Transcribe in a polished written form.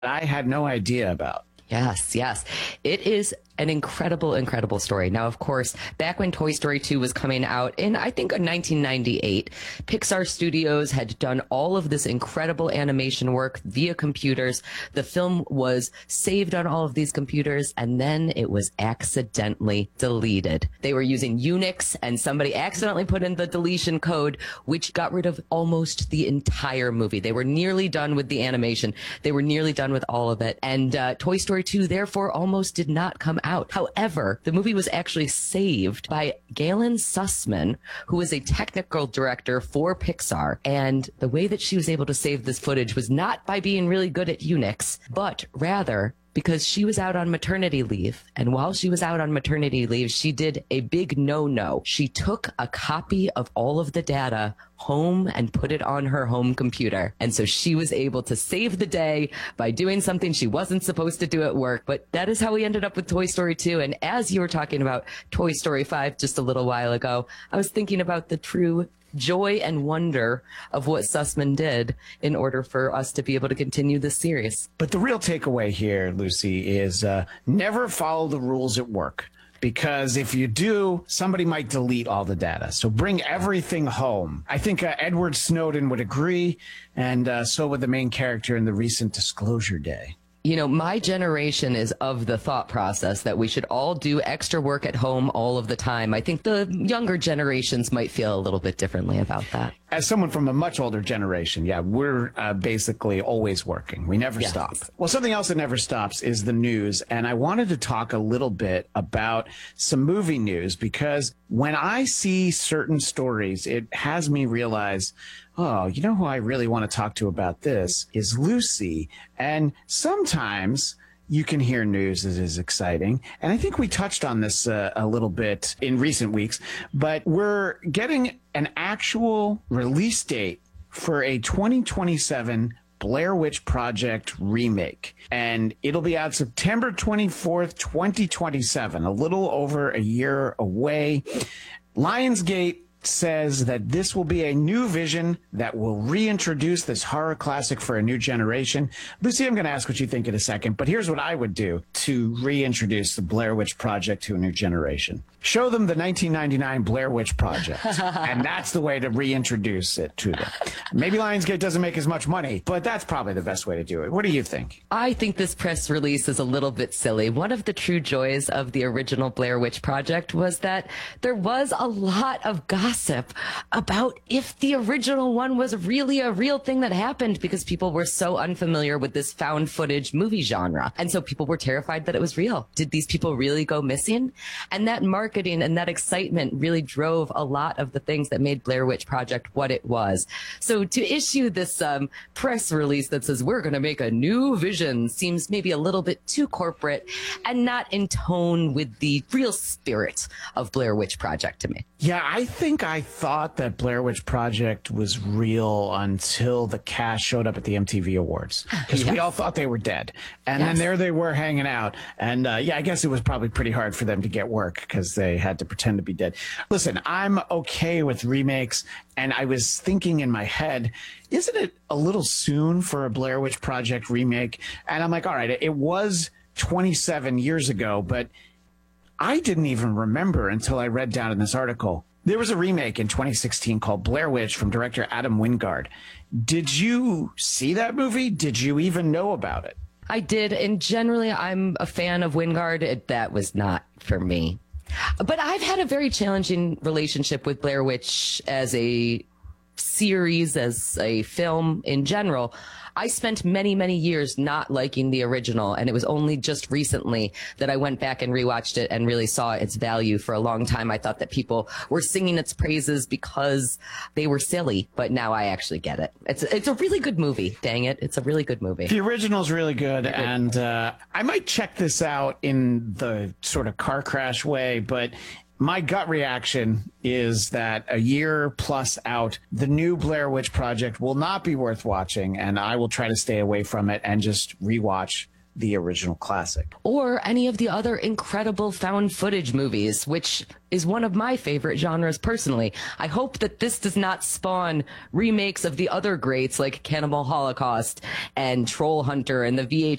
I had no idea about. Yes, yes. It is an incredible, incredible story. Now, of course, back when Toy Story 2 was coming out in, I think, 1998, Pixar Studios had done all of this incredible animation work via computers. The film was saved on all of these computers, and then it was accidentally deleted. They were using Unix, and somebody accidentally put in the deletion code, which got rid of almost the entire movie. They were nearly done with the animation. They were nearly done with all of it. And Toy Story 2, therefore, almost did not come out. However, the movie was actually saved by Galen Sussman, who is a technical director for Pixar. And the way that she was able to save this footage was not by being really good at Unix, but rather because she was out on maternity leave. And while she was out on maternity leave, she did a big no-no. She took a copy of all of the data home and put it on her home computer. And so she was able to save the day by doing something she wasn't supposed to do at work. But that is how we ended up with Toy Story 2. And as you were talking about Toy Story 5 just a little while ago, I was thinking about the true joy and wonder of what Sussman did in order for us to be able to continue this series. But the real takeaway here, Lucy, is never follow the rules at work. Because if you do, somebody might delete all the data. So bring everything home. I think Edward Snowden would agree, and so would the main character in the recent Disclosure Day. You know, my generation is of the thought process that we should all do extra work at home all of the time. I think the younger generations might feel a little bit differently about that. As someone from a much older generation, yeah, we're basically always working. We never stop. Well, something else that never stops is the news. And I wanted to talk a little bit about some movie news, because when I see certain stories, it has me realize, oh, you know who I really want to talk to about this is Lucy. And sometimes you can hear news that is exciting. And I think we touched on this a little bit in recent weeks, but we're getting an actual release date for a 2027 Blair Witch Project remake. And it'll be out September 24th, 2027, a little over a year away. Lionsgate says that this will be a new vision that will reintroduce this horror classic for a new generation. Lucy, I'm going to ask what you think in a second, but here's what I would do to reintroduce the Blair Witch Project to a new generation. Show them the 1999 Blair Witch Project, and that's the way to reintroduce it to them. Maybe Lionsgate doesn't make as much money, but that's probably the best way to do it. What do you think? I think this press release is a little bit silly. One of the true joys of the original Blair Witch Project was that there was a lot of gossip about if the original one was really a real thing that happened, because people were so unfamiliar with this found footage movie genre. And so people were terrified that it was real. Did these people really go missing? And that marketing and that excitement really drove a lot of the things that made Blair Witch Project what it was. So to issue this press release that says we're going to make a new vision seems maybe a little bit too corporate and not in tone with the real spirit of Blair Witch Project to me. Yeah, I think I thought that Blair Witch Project was real until the cast showed up at the MTV Awards, because we all thought they were dead. And then there they were hanging out. And yeah, I guess it was probably pretty hard for them to get work because they had to pretend to be dead. Listen, I'm okay with remakes. And I was thinking in my head, isn't it a little soon for a Blair Witch Project remake? And I'm like, all right, it was 27 years ago, but I didn't even remember until I read down in this article. There was a remake in 2016 called Blair Witch from director Adam Wingard. Did you see that movie? Did you even know about it? I did. And generally, I'm a fan of Wingard. That was not for me. But I've had a very challenging relationship with Blair Witch as a series, as a film in general. I spent many, many years not liking the original, and it was only just recently that I went back and rewatched it and really saw its value. For a long time, I thought that people were singing its praises because they were silly, but now I actually get it. It's a really good movie. Dang it. It's a really good movie. The original's really good, and I might check this out in the sort of car crash way, but my gut reaction is that a year plus out, the new Blair Witch Project will not be worth watching, and I will try to stay away from it and just rewatch the original classic. Or any of the other incredible found footage movies, which is one of my favorite genres personally. I hope that this does not spawn remakes of the other greats like Cannibal Holocaust and Troll Hunter and the